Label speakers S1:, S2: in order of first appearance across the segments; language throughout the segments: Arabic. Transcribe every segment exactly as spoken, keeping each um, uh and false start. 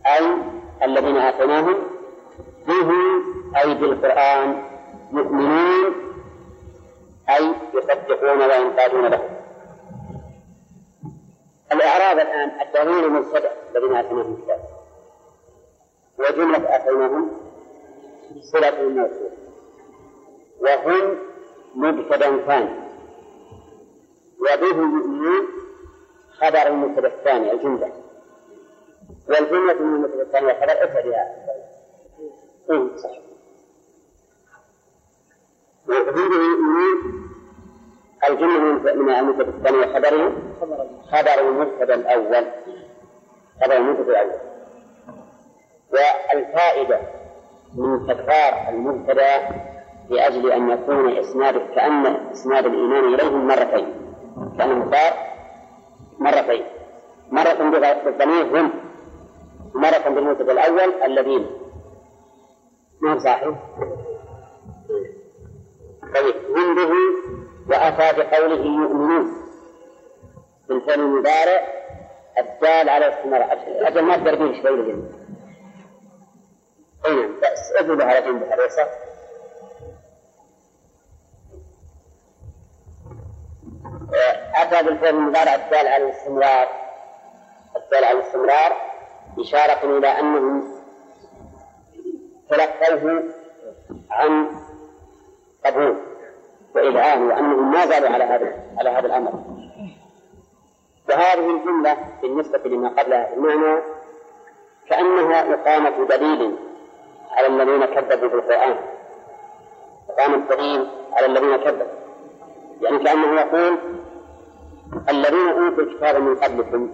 S1: أي الذين آتيناهم به أي بالقرآن يؤمنون أي يصدقون وينقادون له. الإعراب الآن الدليل مبتدأ الذين آتيناهم الكتاب، وجملة آتيناهم صلة الموصول، وهم مبتدأ ثاني، وبه يؤمنون خبر المبتدأ الثاني الجملة، والجملة من المبتدأ الثاني والخبر أتبعها. إيه صح. وبه يؤمنون الجملة من المبتدأ الثاني وخبره خبر المبتدأ الأول، خبر المبتدأ الأول. والفائدة من تكرار المبتدأ لأجل أن يكون إسناد كأن إسناد الإيمان إليهم مرتين، كأنه صار مرتين، مرة بالضمير هم، مرة بالمبتدأ الأول الذين. ما صحيح؟ طيب هم به وأتى بقوله يؤمنون بالفعل المضارع الدال على الاستمرار. أجل ما أقدر به شوي لجنة. أين بس أجل على جنب اليسار. أتى بالفعل المضارع الدال على الاستمرار، الدال على الاستمرار إشارة إلى أنهم تلقوه عن قبول وإذعان، وأنهم ما زالوا على هذا على هذا الأمر. وهذه الجملة بالنسبة لما قبلها في المعنى كأنها إقامة دليل على الذين كذبوا بالقرآن، إقامة دليل على الذين كذبوا، يعني كأنه يقول الذين أوتوا الكتاب من قبلكم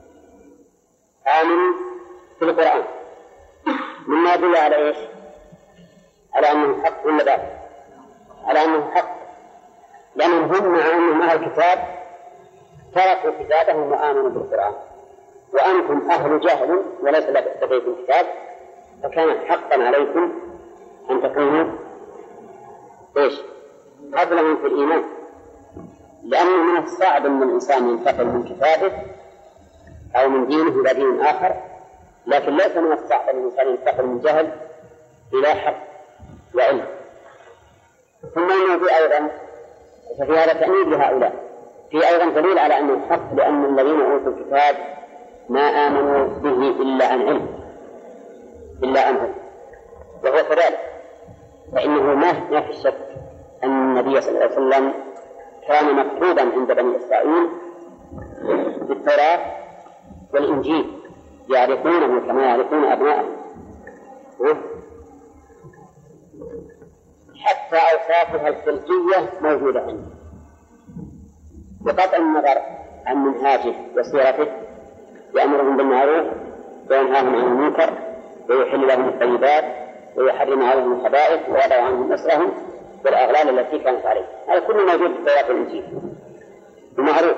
S1: آمنوا بالقرآن، مما يدل على إيش؟ على أنه حق ولا لا؟ على أنه حق، لأنهم هم مع أنهم أهل الكتاب تركوا كتابهم وآمنوا بالقرآن، وأنتم أهل جهل وليس لديكم كتاب، فكان حقا عليكم أن تكونوا إيش؟ قبلهم في الإيمان، لأنه من الصعب أن الإنسان ينتقل من كتابه أو من دينه إلى دين آخر، لكن ليس من الصعب أن الإنسان ينتقل من جهل إلى حق وعلم. ثم إنه في أيضا ففي هذا تأنيب لهؤلاء، في أيضا دليل على أنه حق، لأن الذين أوتوا الكتاب ما آمنوا به إلا عن علم، إلا عن علم، وهو كذلك، فإنه ما في الشك أن النبي صلى الله عليه وسلم كان مكتوبا عند بني إسرائيل بالتوراة والإنجيل يعرفونه كما يعرفون أبنائهم، حتى أوصافها الخلقية موجودة عنده، بقطع النظر عن منهاجه وسيرته، يأمرهم بالمعروف وينهاهم عن المنكر ويحل لهم الطيبات ويحرم عليهم الخبائث ويضع عنهم أسرهم والأغلال التي كانت عليه. هذا كله موجود في التوراة والإنجيل بمعروف.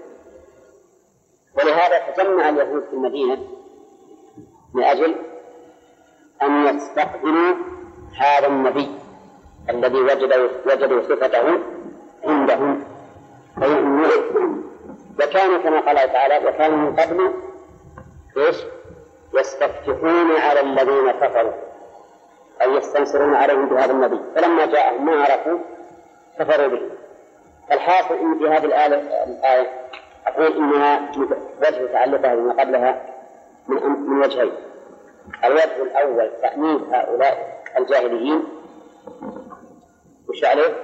S1: ولهذا تجمع اليهود في المدينة من أجل أن يستقبلوا هذا النبي الذي وجدوا وجدوا صفته عندهم فيؤمنون. وكان كما قال تعالى وكانوا من قبل ايش؟ يستفتحون على الذين كفروا أو يستنصرون عليهم بهذا النبي، فلما جاءهم ما عرفوا كفروا به. الحاصل إن في هذه الآية أقول إنها وجه تعلقها بما قبلها من من وجهين. الوجه الأول تأمين هؤلاء الجاهليين وش عليه؟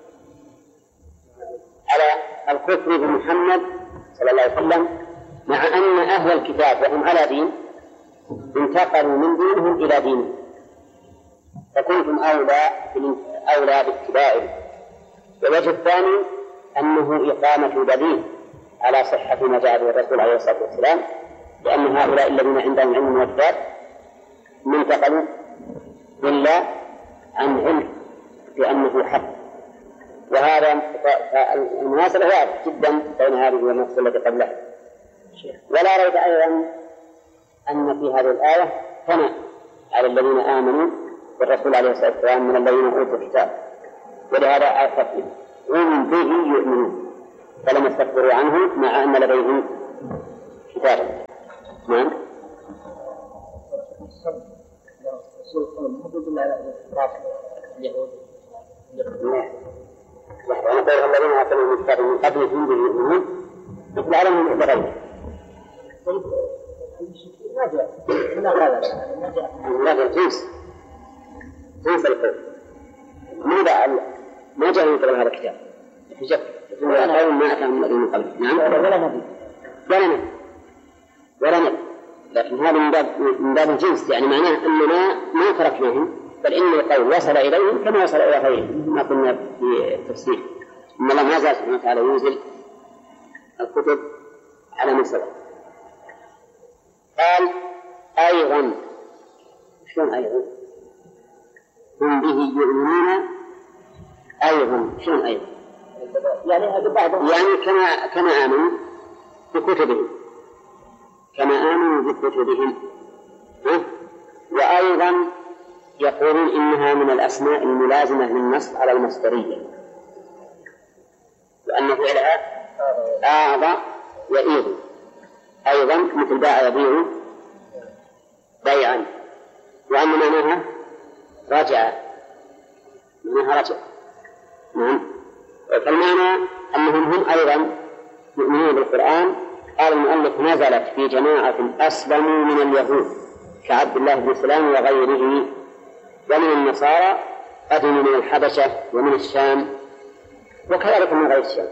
S1: على الكفر بمحمد صلى الله عليه وسلم، مع أن أهل الكتاب وهم على دين انتقلوا من دينهم إلى دينهم، فكنتم أولى أولى باتباعه. والوجه الثاني أنه إقامة دليل على صحة ما جاء به الرسول عليه الصلاة والسلام، لأن هؤلاء الذين عندهم علم والكتاب ما انتقلوا إلا عن علم بأنه حق. وهذا المناسبة واضح جدا بين هذه والنص التي قبلها. ولا ريب أيضا أن في هذه الآية ثناء على الذين آمنوا بالرسول عليه الصلاة والسلام من الذين أوتوا الكتاب، ولهذا أعتقد هم به يؤمنون فلم يستكبروا عنه مع أن لديهم كتابا. نعم.
S2: أصول القول ما تدل على إطلاق اليهود.
S1: وأنا قول الذين آتوا الكتاب من قبلهم به يؤمنون مثل علمهم بغيره.
S2: ما جاء هنا قال
S1: ما جاء جنس جنس القول ما جاء ما جاء من قبل هذا الكتاب في جف ولا قول ما أتاهم الذين من قبل. نعم
S2: ولا نبي
S1: ولا نبي ولا نبي لكن هذا من باب من باب الجنس يعني معناه أننا ما تركناهم بل إن القول وصل إليهم كما وصل إلى غيرهم ما قلنا في التفسير إن الله ما زال سبحانه وتعالى ينزل الكتب على من سبق. قال أيضا شلون أيضا هم به يؤمنون أيضا شلون أيضا
S2: يعني هذا بعض
S1: يعني كما كما آمنوا بكتبهم كما آمنوا بكتبهم ها؟ وأيضا يقولون إنها من الأسماء الملازمة للنصب على المصدرية وأن فعلها أعضى يئيض أيضا مثل باع يبيع بيعا وأن معناها رجع معناها رجع. نعم فالمعنى أنهم هم أيضا يؤمنون بالقرآن. قال المؤلف نزلت في جماعة أسلموا من اليهود كعبد الله بن سلام وغيره ومن النصارى قدموا من الحبشة ومن الشام وكذلك من غير الشام.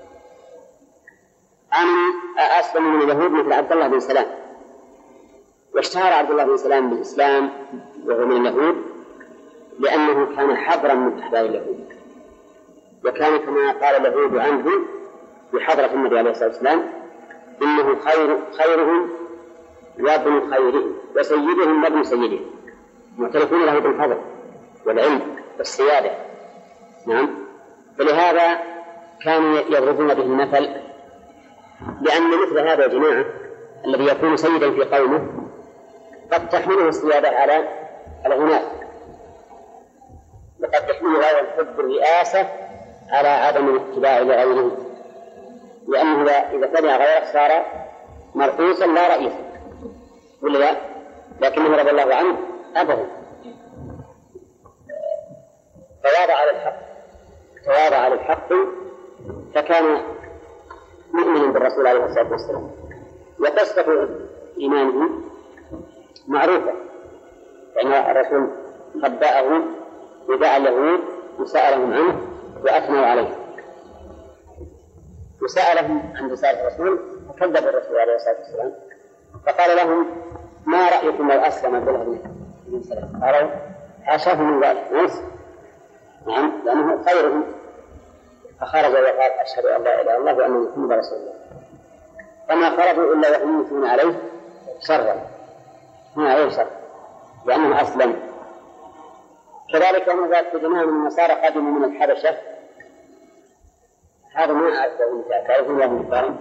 S1: أنا أسلموا من اليهود مثل عبد الله بن سلام واشتهر عبد الله بن سلام بالإسلام وهو من اليهود لأنه كان حبرا من أحبار اليهود وكان كما قال اليهود عنه بحضرة النبي عليه الصلاة والسلام إنه خير خيرهم وابن خيرهم وسيدهم وابن سيدهم معترفون له بالفضل والعلم والسيادة. نعم فلهذا كانوا يضربون به المثل لأن مثل هذا الجماعة الذي يكون سيدا في قومه قد تحمله السيادة على الغناء وقد تحمله هذا الحب الرئاسة على عدم الاتباع لغيره لأنه إذا تبع غيره صار مرقوصا لا رئيسا ولا لا لكنه رضي الله عنه أبه تواضع على الحق تواضع على الحق فكان مؤمنا بالرسول عليه الصلاة والسلام. وقصة إيمانه معروفة فإن الرسول خبأه ودعا اليهود وسألهم عنه وأثنوا عليه وسألهم عن رسالة الرسول فكذب الرسول عليه الصلاة والسلام فقال لهم ما رأيكم لو أسلم عبد الله بن سلام قالوا حاشاه من ذلك ناس نعم لأنه خيرهم فخرج وقال أشهد أن لا إله إلا الله وأن محمدا رسول الله فما خرجوا إلا وهم يثنون عليه شرا ما عليه شر لأنه أسلم. كذلك أن ذات جماعة من النصارى قدموا من الحبشة هذا ما أعرفه مثال تعرفون له مثال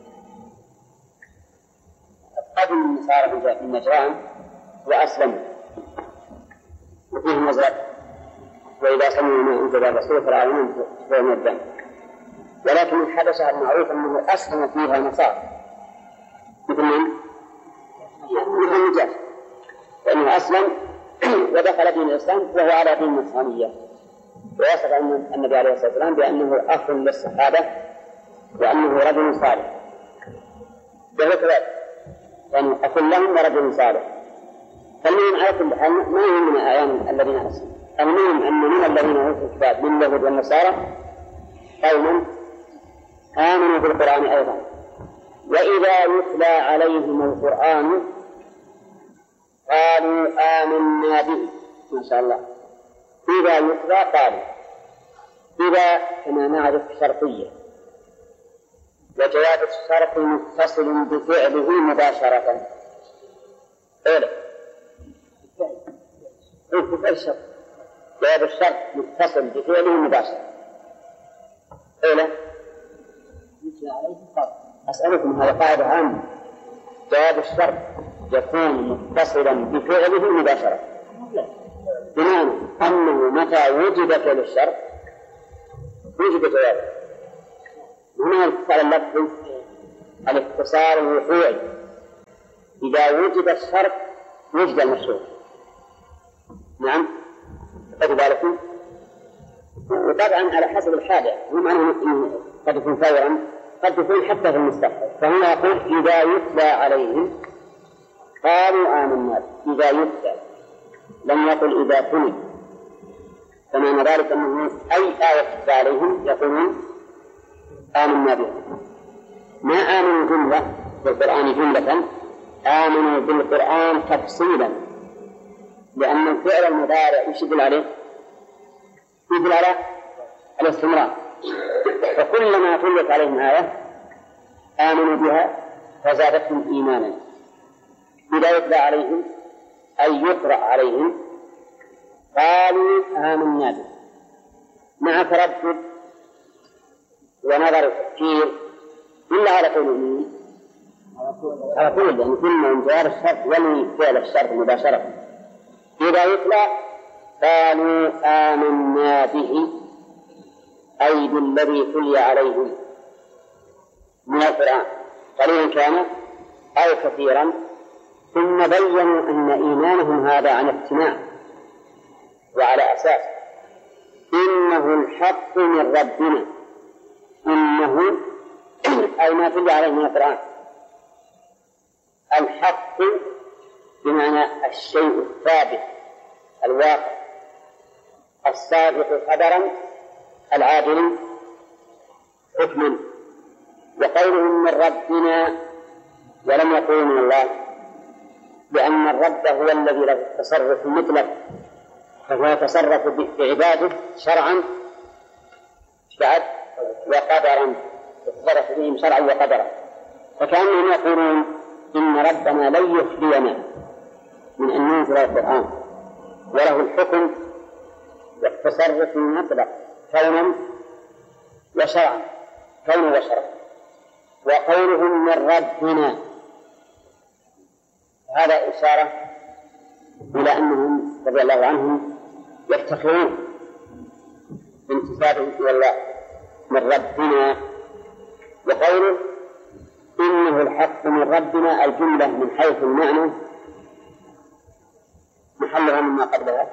S1: قدم النصارى من نجران وأسلموا وفيهم نزلت وإذا سمعوا ما أنزل الرسول فرعون فهم الدم ولكن الحبشة المعروف أنه أسلم فيها النصارى مثل من؟ مثل النجاش فإنه أسلم ودخل دين الإسلام وهو على دين النصرانية ويصف عن النبي عليه الصلاة والسلام بأنه أخ للصحابة وأنه رجل صالح وهو كذلك يعني أخ لهم ورجل صالح. فالمهم على كل حال ما يهمنا أيام الذين أسلموا المهم أن من الذين أوتوا الكتاب من اليهود والنصارى قوما آمنوا بالقرآن أيضا وإذا يتلى عليهم القرآن قالوا آمنا به ما شاء الله إذا يتلى قالوا إذا كما نعرف شرطية وجواب الشرط متصل بفعله مباشرة أولا بفعل الشرط جواب الشرط متصل بفعله مباشرة أولا أسألكم هذا قاعدة عامة جواب الشرط يكون متصلا بفعله مباشرة بمعنى أنه متى وجد فعل الشرط وجد جوابه هنا الاتصال اللفظي الاتصال الوقوعي إذا وجد الشرط وجد المشروط نعم كذلك. وطبعا على حسب الحاجة، مو معناه إنه قد يكون فورا، قد يكون حتى في المستقبل. فهنا يقول إذا يتلى عليهم قالوا آمنا. إذا يتلى، لم يقل إذا تلي، فمعنى ذلك أنه أي آية تتلى عليهم يقولون آمنا بها. ما آمنوا جملة بالقرآن جملة، آمنوا بالقرآن تفصيلا، لأن الفعل المضارع يشدل عليه يدل على الاستمرار. فكلما تلت عليهم آية آمنوا بها فزادتهم إيمانا. إذا يتلى عليهم أي يقرأ عليهم قالوا آمنا به، مع تردد ونظر التفكير إلا على قول على قول لأن كلمة من جواب الشرط ولي فعل الشرط مباشرة. إذا يتلى قالوا آمنا به أي بالذي تلي عليهم من القرآن، قليلا كان أو كثيرا. ثم بينوا أن إيمانهم هذا عن اقتناع وعلى أساس إنه الحق من ربنا. إنه أي ما تلي عليه من القرآن الحق بمعنى الشيء الثابت الواقع السابق قدرا العادل حكما. وقولهم من ربنا ولم يقولوا من الله، لأن الرب هو الذي له التصرف المطلق، فهو يتصرف بعباده شرعا بعد وقدرا، يتصرف بهم شرعا وقدرا. فكأنهم يقولون إن ربنا لن يخلينا من أن ننزل القرآن، وله الحكم والتصرف المطلق كونا وشرعا كونا وشرعا. وقولهم من ربنا هذا إشارة إلى أنهم رضي الله عنهم يفتخرون بانتسابهم إلى الله من ربنا. وقوله إنه الحق من ربنا الجملة من حيث المعنى محلها مما قبلها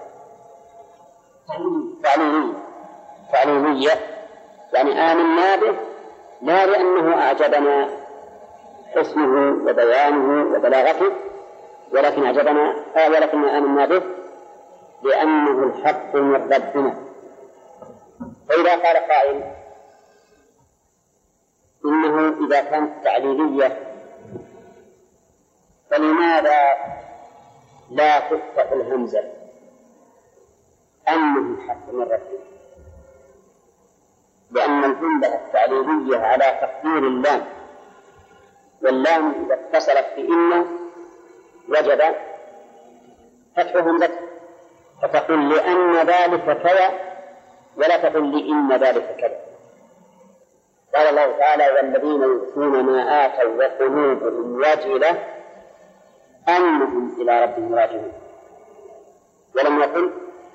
S1: تعليلية تعليلية يعني آمنا به لا لأنه أعجبنا حسنه وبيانه وبلاغته، ولكن أعجبنا آه ولكن آمنا به لأنه الحق من ربنا. فإذا قال قائل إنه إذا كانت تعليلية فلماذا لا تفتح الهمزة أنه الحق من ربنا؟ لأن الجملة التعليلية على تقدير اللام، واللام إذا اتصلت بإن وجب فتح همزته، فتقول لأن ذلك كذا ولا تقول لإن ذلك كذا. قال الله تعالى والذين يؤتون ما آتوا وقلوبهم وجلة أنهم إلى ربهم راجعون، ولم يقل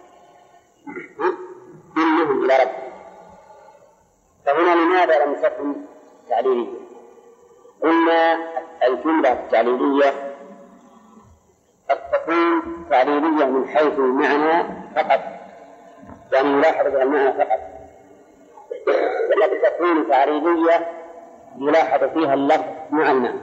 S1: إنهم إلى ربهم. فهنا لماذا لم تكن تعليلية؟ قلنا الجملة التعليلية قد تكون تعليلية من حيث المعنى فقط، يعني يلاحظ بها المعنى فقط، وقد تكون تعليلية يلاحظ فيها اللفظ مع المعنى.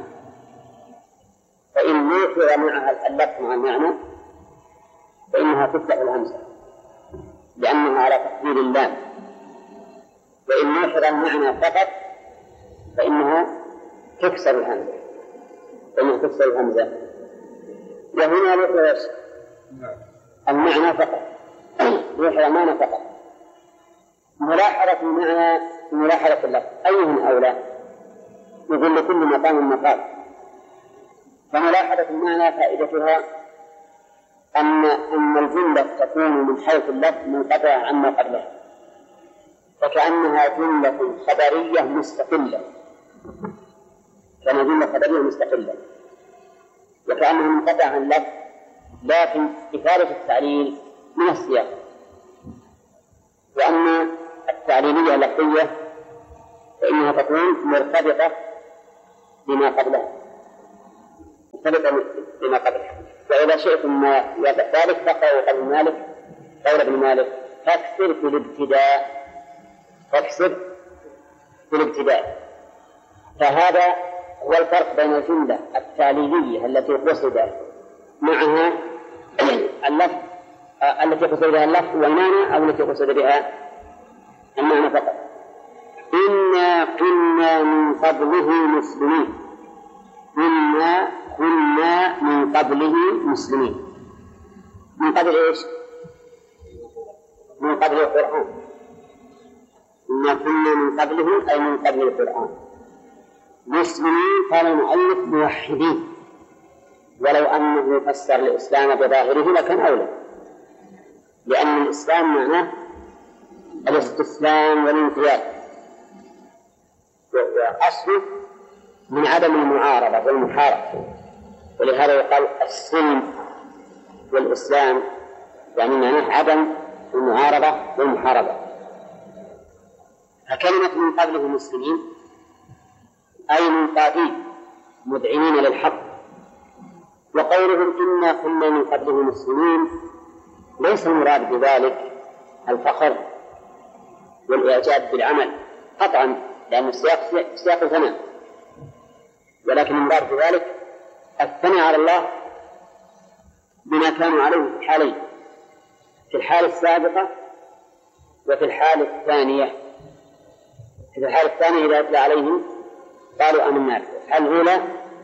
S1: فإن نوحي معها اللفظ مع المعنى فإنها تفتح الهمزة لأنها على تقدير اللام، وإن نوحي المعنى فقط فإنها تكسر الهمزة فإنها تكسر الهمزة. وهنا نوحي المعنى فقط نوحي المعنى فقط. ملاحظة المعنى ملاحظة اللفظ أيهم أولى؟ يقول لكل مقام مقال. فملاحظة المعنى فائدتها أن أن الجملة تكون من حيث اللفظ منقطعة عما قبلها، فكأنها جملة خبرية مستقلة، كأنها جملة خبرية مستقلة وكأنها منقطعة عن اللفظ، لكن إفادة التعليل من السياق. وأما التعليلية اللفظية فإنها تكون مرتبطة بما قبلها مرتبطة بما قبلها وإذا شئتم ذلك فقروا قول مالك قول ابن مالك فاكسر في الابتداء فاكسر في الابتداء. فهذا هو الفرق بين الجملة التعليلية التي قصد معها اللفظ التي قصد بها اللفظ والمعنى أو التي قصد بها المعنى فقط. إنا كنا من قبله مسلمين إنا كنا من قبله مسلمين. من قبل إيش؟ من قبل القرآن. إنا كنا من قبله أي من قبل القرآن مسلمين. قال المؤلف موحدين، ولو أنه فسر الإسلام بظاهره لكان أولى، لأن الإسلام معناه الاستسلام والانقياد، وأصله من عدم المعارضة والمحاربة، ولهذا يقال السلم والإسلام يعني معناه عدم المعارضة والمحاربة. فكلمة من قبله مسلمين أي منقادين مدعين للحق. وقولهم إنا كنا من قبله مسلمين ليس المراد بذلك الفخر والإعجاب بالعمل قطعا، لأن السياق سياق الثناء، ولكن المراد بذلك الثناء على الله بما كانوا عليه في الحالين، في الحالة السابقة وفي الحالة الثانية. في الحالة الثانية إذا أتلى عليهم قالوا آمنا. الحالة الأولى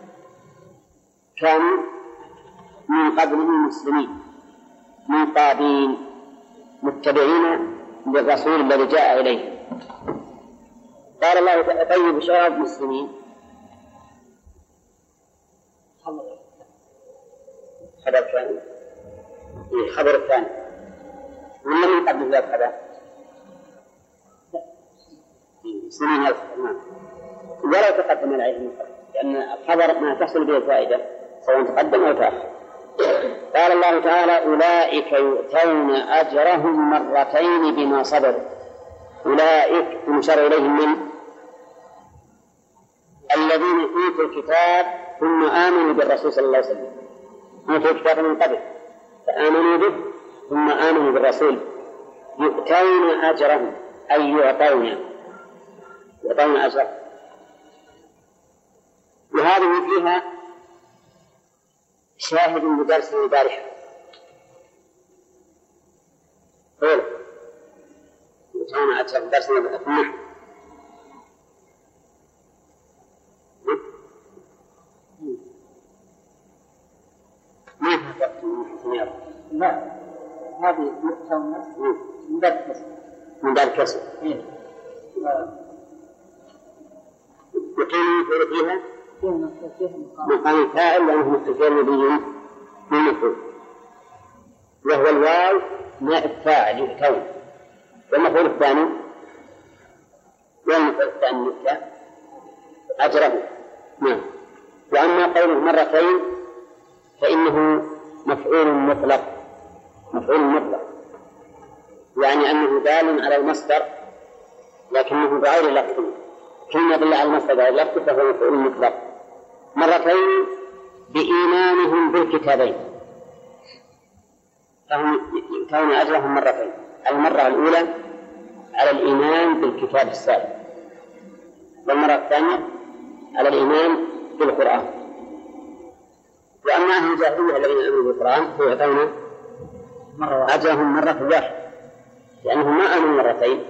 S1: كانوا من قبله مسلمين منقادين متبعين للرسول الذي جاء إليه. قال الله تعالى طيب شراب مسلمين خبر ثاني خبر الثاني ولا من قبل ذلك خبر سنين الخبر ولا تقدم العلم من قبل، لأن الخبر ما تحصل به الفائدة سواء تقدم أو تأخر. قال الله تعالى أولئك يؤتون أجرهم مرتين بما صبروا. أولئك المشار إليهم من الذين أوتوا الكتاب ثم آمنوا بالرسول صلى الله عليه وسلم. أوتوا الكتاب من قبل فآمنوا به ثم آمنوا بالرسول. يؤتون أجرهم أي يعطون يعطون أجرهم. وهذه فيها شاهد بدرس البارحة. قول يؤتون أجرهم درس النحو. ما فهمت
S2: لا هذه يؤتون من باب الكسر
S1: من باب الكسر وكان يقول فيها مقام الفاعل لأنه مستفيد نبي من مفعول، وهو الواو نائب فاعل يؤتون. والمفعول الثاني والمفعول الثاني مثل أجره. نعم. وأما قوله مرتين فإنه مفعول مطلق مفعول مطلق يعني أنه دال على المصدر لكنه بغير لفظ. كلمة يدل على المصدر بغير لفظ فهو مفعول مطلق. مرتين بإيمانهم بالكتابين فهم يؤتون أجرهم مرتين. المرة الأولى على الإيمان بالكتاب السابق، والمرة الثانية على الإيمان بالقرآن. وأما أهل الجاهلية الذين آمنوا بالقرآن فيؤتون أجرهم مرة واحدة لأنهم ما آمنوا مرتين.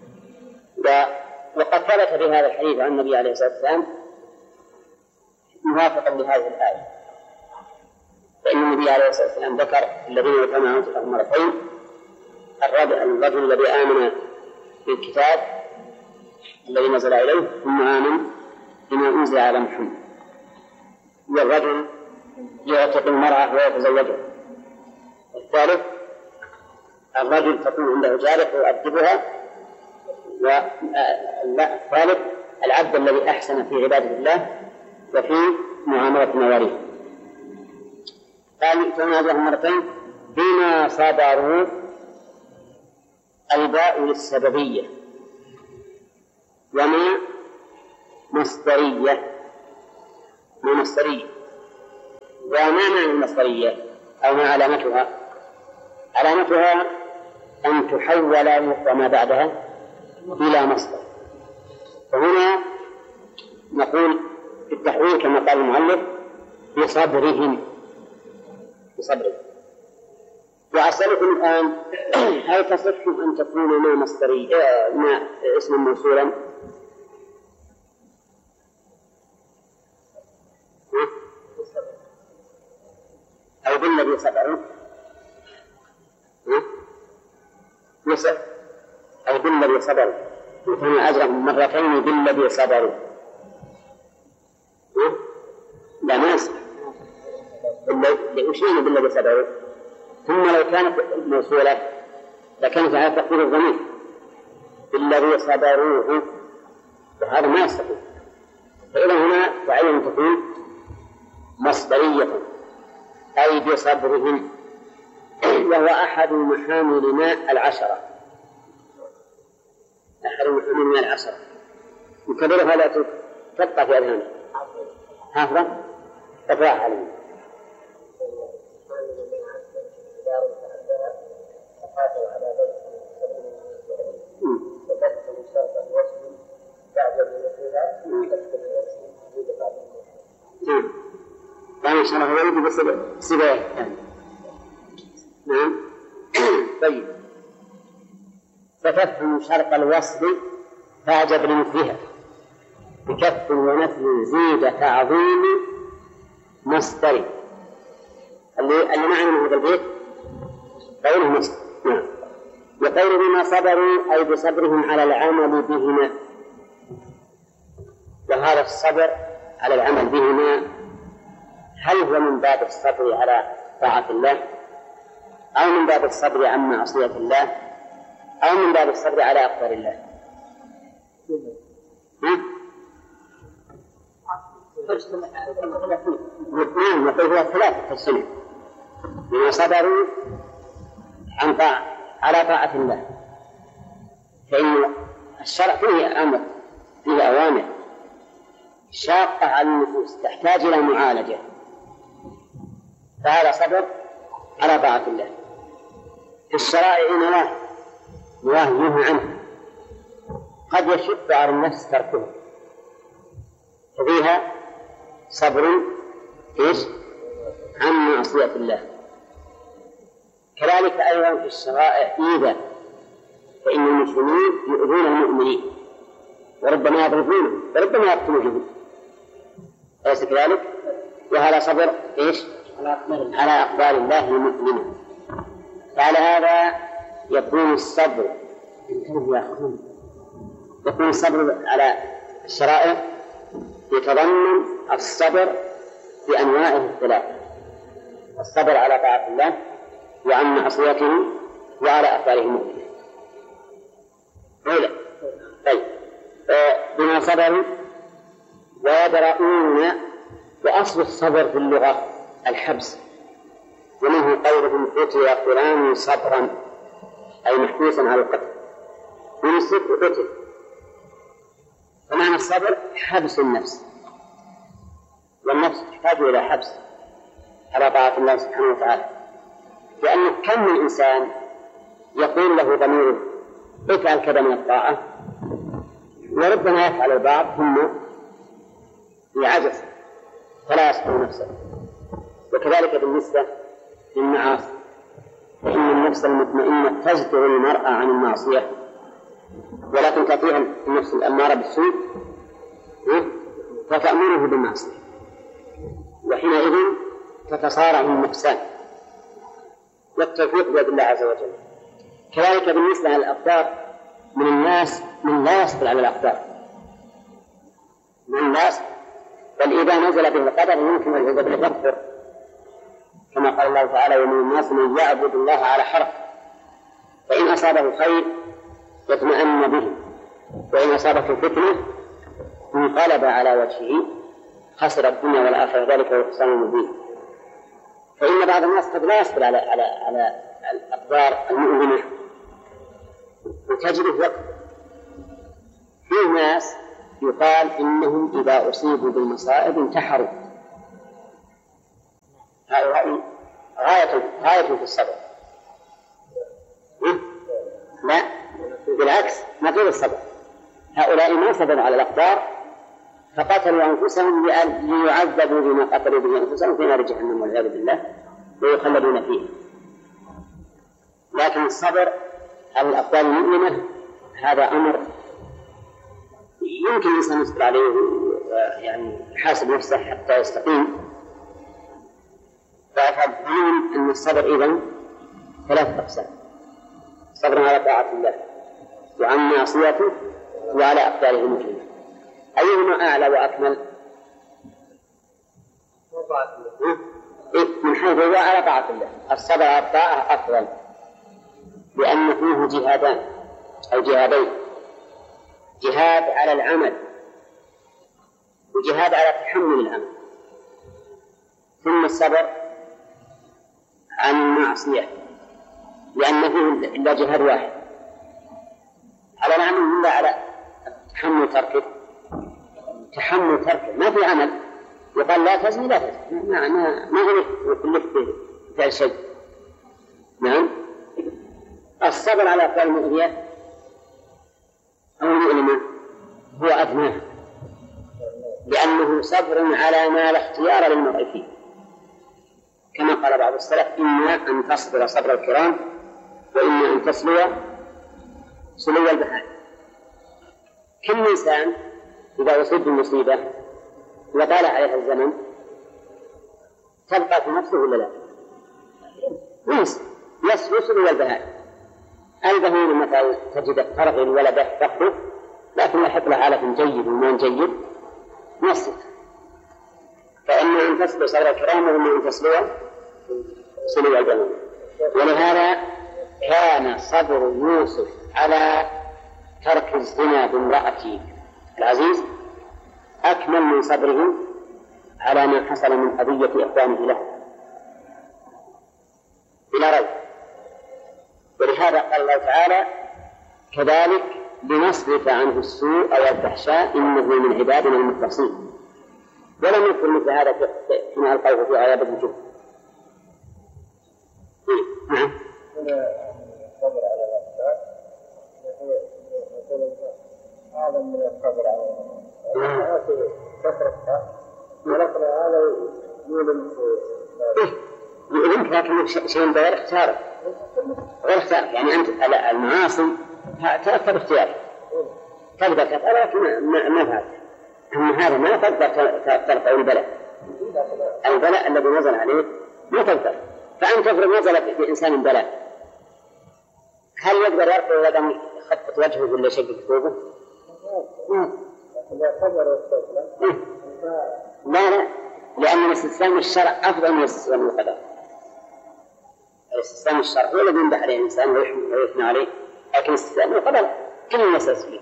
S1: وقد ثبت في هذا الحديث عن النبي عليه الصلاة والسلام موافقا لهذه الآية، فإن النبي عليه الصلاة والسلام ذكر الذين يؤتون أجرهم مرتين الرجل الذي آمن بالكتاب الذي نزل إليه ثم آمن بما أنزل على محمد، والرجل يعتق المرأة ويتزوجها. الثالث الرجل تكون عنده جارية ويؤدبها. والثالث العبد الذي أحسن في عبادة الله وفي معاملة مواليه. قال يؤتون أجرهم مرتين بما صبروا. الباء للسببية وما مصدرية ما مصدرية وما معنى المصدرية أو ما علامتها؟ علامتها أن تحول وما بعدها إلى مصدر. فهنا نقول في التحويل كما قال المؤلف بصبرهم بصبرهم. وأسألكم الآن هل تصح أن تكون ما مصدرية ما اسم موصولا؟ أو بالذي صبروا يصح أو بالذي صبروا يكون أجرهم مرتين بالذي صبروا لا ما يصح لأشيء بالذي صبروا. ثم لو كانت موصولة لكانت على تقدير الضمير بالذي صبروه وهذا ما يستطيع. فإذا هنا تعين أن تكون مصدرية أي بصبرهم، وهو أحد محامل ماء العشرة أحد محامل ماء العشرة يكبرها لا تبقى في أذهانه هذا تفاح عليه. يعني شرح ولد بسبب نعم. طيب فتفهم شرط الوصل فاعجب لمثلها بكف ونفي زيد تعظيم مصدر اللي اللي معنى من هذا البيت قوله مصدر. نعم. وقوله بما صبروا أي بصبرهم على العمل بهما، وهذا الصبر على العمل بهما هل هو من باب الصبر على طاعة الله أو من باب الصبر عن معصية الله أو من باب الصبر على أقدار الله؟ نعم نقول هو ثلاثة في السنة بما صبروا عن طاعة على طاعة الله، فإن الشرع فيه أمر فيه أوامر شاقة على النفوس تحتاج إلى معالجة، فهذا صبر على طاعة الله. في الشرائع نواه نواه ينهى عنه قد يشد على النفس تركه، ففيها صبر إيش عن معصية الله. كذلك أيضا في الشرائع إيذاء، فإن المسلمين يؤذون المؤمنين وربما يضربونهم وربما يقتلونهم، أليس كذلك؟ وهذا صبر إيش على أقدار الله المؤمنة. فعلى هذا يكون الصبر يكون الصبر على الشرائع يتضمن الصبر بأنواعه الثلاثة: الصبر على طاعة الله وعن معصيته وعلى أقداره المؤمنة. طيب بما صبروا ويدرؤون. وأصل الصبر في اللغة الحبس، ومنه قولهم قتل فلان صبرا أي محبوسا على القتل، يمسك وقتل. فمعنى الصبر حبس النفس، والنفس تحتاج إلى حبس على طاعة الله سبحانه وتعالى، لأن كم من إنسان يقول له ضميره افعل كذا من الطاعة وربما يفعل البعض ثم يعجز فلا يصبر نفسه. وكذلك بالنسبة للمعاصي، فإن النفس المطمئنة تزجر المرأة عن المعصية، ولكن تأتيها النفس الأمارة بالسوء فتأمره بالمعصية، وحينئذ تتصارع النفسان والتوفيق بيد الله عز وجل. كذلك بالنسبة للأقدار، من الناس من لا يصبر على الأقدار، من الناس بل إذا نزل به القدر يمكن العذاب بالكفر، كما قال الله تعالى: ومن الناس من يعبد الله على حرف، فإن أصابه خير يطمئن به وإن أصابته فتنة انقلب على وجهه خسر الدنيا والآخرة، ذلك هو الخسران المبين. فإن بعض الناس قد لا يصبر على على على الأقدار المؤلمة وتجري وقت. في ناس يقال إنهم إذا أصيبوا بالمصائب انتحروا، هؤلاء غاية غاية في الصبر. لا بالعكس، ما طول الصبر. هؤلاء ما صبروا على الأقدار فقتلوا أنفسهم ليعذبوا بما قتلوا به أنفسهم في نار جهنم والعياذ بالله ويخلدون فيه. لكن الصبر على الأقدار المؤلمة هذا أمر يمكن الإنسان يصبر عليه يعني يحاسب نفسه حتى يستقيم. فأفهمون أن الصبر إذن ثلاثة أقسام: صبر على طاعة الله وعن معصيته وعلى أقداره المؤلمة. أيهما أعلى وأكمل؟ من حيث هو على طاعة الله. الصبر على الطاعة أفضل لأن فيه جهادان أو جهادين: جهاد على العمل وجهاد على تحمل العمل. ثم الصبر عن المعصية لأن فيه إلا جهاد واحد على العمل إلا على تحمل تركه. تحمل تركه ما في عمل يقال لا تزني لا تزني ما ما ما غير كلفت فعل شيء. نعم. الصبر على أقوال المؤذية أو المؤلمة هو أدناه لأنه صبر على ما لا اختيار للمرء فيه، كما قال بعض السلف: إما أن تصبر صبر الكرام وإما أن تسلو سلو البهائم. كل إنسان إذا أصيب بالمصيبة وطال عليها الزمن تبقى في نفسه ولا لا؟ يسلو سلو البهائم. البهيم متى تجد ترغل ولده تخطف لكن يحط له علف جيد وماء جيد نصف. فإما أن تسلو صبر الكرام وإما أن تسلو سلو البهائم. ولهذا كان صبر يوسف على ترك الزنا بامرأة العزيز أكمل من صبره على ما حصل من قضية إخوانه له بلا ريب. ولهذا قال الله تعالى: كذلك لنصرف عنه السوء والفحشاء إنه من عبادنا المخلصين. ولم يذكر مثل هذا فيما ألقوه في عذاب الجحيم. نعم.
S2: الصبر على الأخطاء أعظم من الصبر على الأخطاء. كثرتها ولكن هذا يؤلم
S1: يؤلمك لكن شيء غير اختياره غير اختيار. يعني أنت المعاصي تأثر اختيارك تقدر تفعل لكن ما فعلت. أما هذا ما تقدر ترفع البلاء البلاء الذي نزل عليك ما تقدر. فأنت تفرض نزل بإنسان بلاء هل يقدر يرفع يدا يخطط وجهه ولا يشقق ثوبه؟ لا لا لأن الاستسلام الشرع أفضل من الاستسلام القدر. الاستسلام الشرع هو الذي يمدح عليه الإنسان ويثنى عليه، لكن الاستسلام القدر كل الناس يستسلم.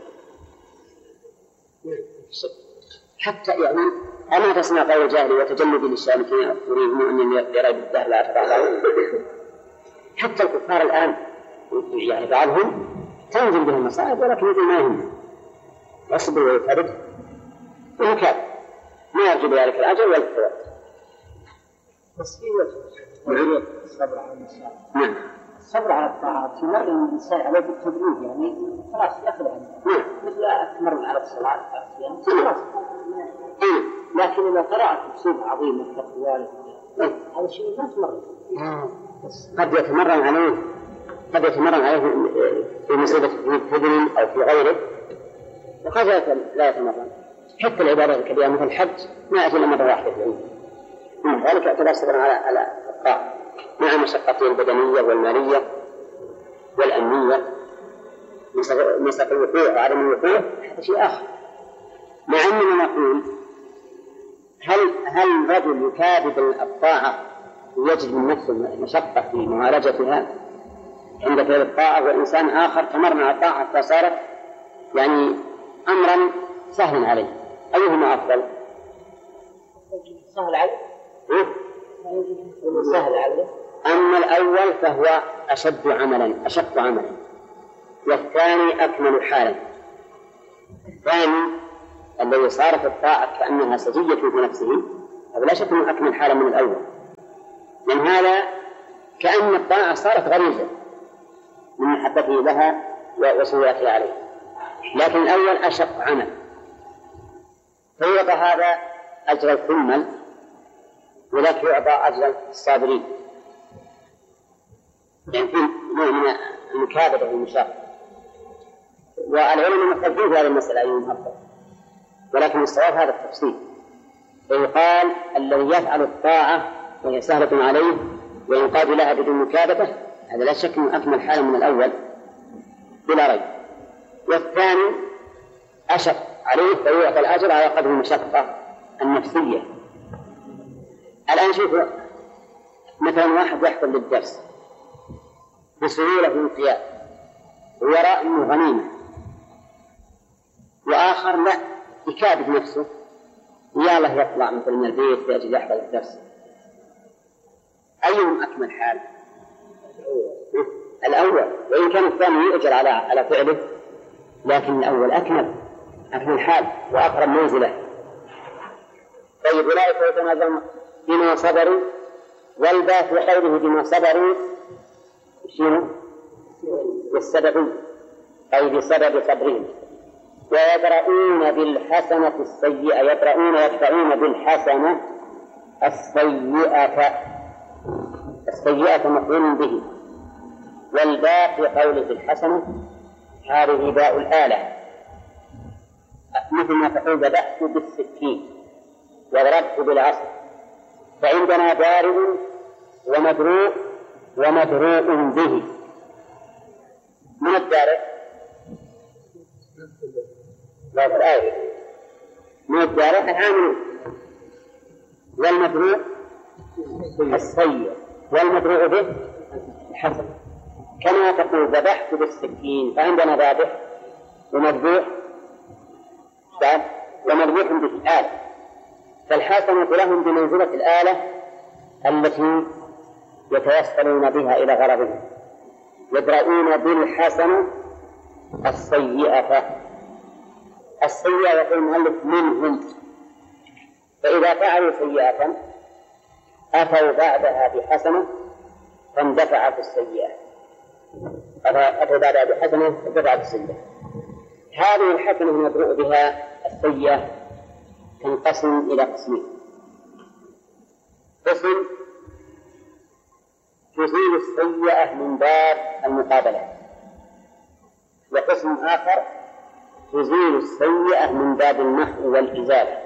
S1: حتى يعني أما تسمع قول الجاهل وتجنب للشامتين يريدون أن يريد الدهر لا أتبع. حتى الكفار الآن يعني بعضهم تنزل بهم المصائب ولكن يقول ما يهم يصبر ويفرد وهكذا ما يرجو بذلك الأجر ولا الثواب.
S2: بس في وجه الصبر على النساء.
S1: نعم.
S2: الصبر على الطاعات يمر الإنسان عليه بالتدريج يعني خلاص يأخذ عنه.
S1: نعم.
S2: مثل أتمر على الصلاة على الصيام خلاص. لكن إذا قرأت بصيغة عظيمة كالقوالب هذا شيء ما تمر.
S1: قد يتمرن عليه قد يتمرن عليه في مصيبة في فضل أو في غيره وقد لا يتمرن. حتى العبادات الكبيرة مثل الحج ما يأتي إلا مرة واحدة في العمر. من ذلك اعتبر صبرا على على الطاعة مع مشقته البدنية والمالية والأمنية مسافة الوقوع وعدم الوقوع هذا شيء آخر. مع أننا نقول هل هل الرجل يكابد الطاعة ويجد من نفسه مشقة في معالجتها عند فعل الطاعة وإنسان آخر تمرن على الطاعة حتى صارت يعني أمرا سهلا عليه؟ أيهما أفضل؟
S2: سهل عليه؟ سهل عليه.
S1: أما الأول فهو أشد عملا أشق عملا والثاني أكمل حالا. الثاني الذي صارت الطاعة كأنها سجية في نفسه هذا لا شك أنه أكمل حالا من الأول من هذا كأن الطاعة صارت غريزة من محبته لها وسهولتها عليه، لكن الأول أشق عمل، فيعطى هذا أجر الكمل ولكن يعطى أجر الصابرين، يعني في نوع من المكابدة والمشاقة. والعلماء مختلفين في هذه المسألة أيهم أفضل، ولكن الصواب هذا التفصيل، فيقال الذي يفعل الطاعة وهي سهلة عليه وينقاد لها بدون مكابدة هذا لا شك من أكمل حالا من الأول بلا ريب، والثاني أشق عليه فيعطى الأجر على قدر المشقة النفسية. الآن شوفوا مثلا واحد يحضر للدرس بسهولة في القيام ويرى أنه غنيمة، وآخر لا يكابد نفسه يا الله يطلع مثل من البيت لأجل يحضر الدرس، أيهم أكمل حال؟ الأول، وإن كان الثاني يؤجر على على فعله، لكن الأول أكمل أكمل حال وأقرب منزله. طيب أولئك يتنازعون بما صبروا، والباء في قوله بما صبروا شنو؟ بالسبب أي بسبب صبرهم. ويدرؤون بالحسنة السيئة، يدرؤون يدفعون بالحسنة السيئة، السيئة مفعول به، والباء في قوله بالحسنة هذه باء الآلة، مثل ما تقول ذبحت بالسكين وضربت بالعصا، فعندنا دارئ ومدروء ومدروء به. من الدارئ؟ لا في الآية من الدارئ العامل، والمدروء السيء، والمدروء به الحسن. كما تقول ذبحت بالسكين فعندنا ذابح ومذبوح ومذبوح بالآلة، فالحسنة لهم بمنزلة الآلة التي يتوصلون بها إلى غرضهم. يدرؤون بالحسنة السيئة، السيئة يقول المؤلف منهم، فإذا فعلوا سيئة أتوا بعدها بحسنة فاندفعت السيئة، أتوا بعدها بحسنة فاندفعت السيئة. هذه الحسنة المدروء بها السيئة تنقسم إلى قسمين: قسم تزيل السيئة من باب المقابلة، وقسم آخر تزيل السيئة من باب المحو والإزالة.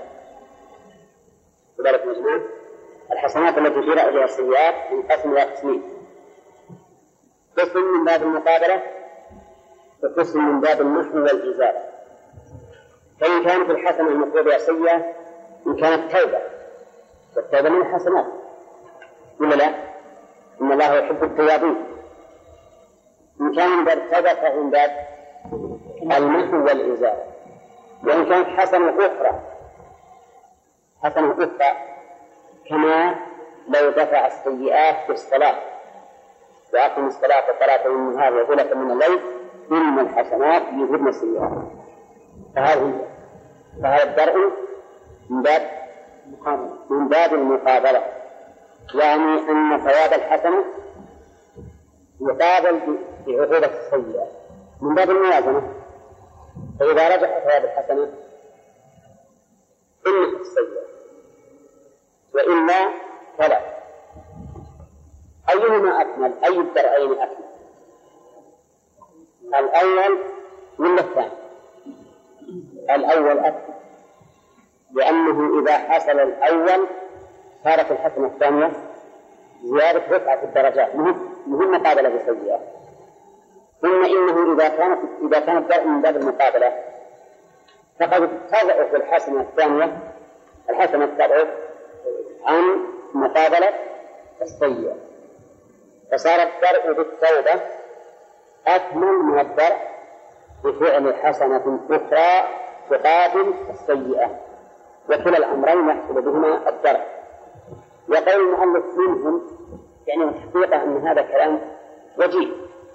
S1: وذلك مجموع الحسنات التي تزيل بها السيئات تنقسم إلى قسمين: قسم من باب المقابلة وقسم من باب المحو والإزالة. فإن كانت الحسنة المطلوبة بها سيئة إن كانت توبة، والتوبة من الحسنات ولا لا؟ إن الله يحب التوابين. إن كان من باب التوبة فهو من باب المحو والإزالة. وإن كانت حسنة أخرى حسنة أخرى كما لو دفع السيئات بالصلاة وأقم الصلاة طرفي النهار وزلفا من الليل إن الحسنات يذهبن السيئات، فهذا فهذا الدرء من باب من باب المقابلة، يعني أن ثواب الحسنة يقابل بعقوبة السيئة من باب الموازنة. فإذا رجح ثواب الحسنة إنها السيئة، وإلا فلا. أيهما أكمل؟ أي الدرعين أكمل؟ الأول ولا الثاني؟ الأول أكمل، لأنه إذا حصل الأول صارت الحسنة الثانية زيادة رفعة في الدرجات مهم مقابلة بالسيئة. ثم إنه إذا كانت إذا كانت الدرء من باب المقابلة فقد تضعف الحسنة الثانية الحسنة تضعف عن مقابلة السيئة، فصار الدرء بالتوبة أكمل من الدرء بفعل حسنة أخرى تقابل السيئة، وكلا الأمرين يحصل بهما الدرء. وقول المؤلف منهم يعني الحقيقة أن هذا كلام وجيه،